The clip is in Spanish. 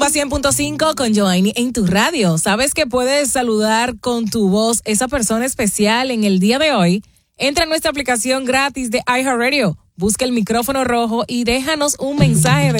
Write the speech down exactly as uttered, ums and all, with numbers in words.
Rumba cien punto cinco con Joanny en tu radio. ¿Sabes que puedes saludar con tu voz esa persona especial en el día de hoy? Entra a nuestra aplicación gratis de iHeartRadio, busca el micrófono rojo y déjanos un mensaje de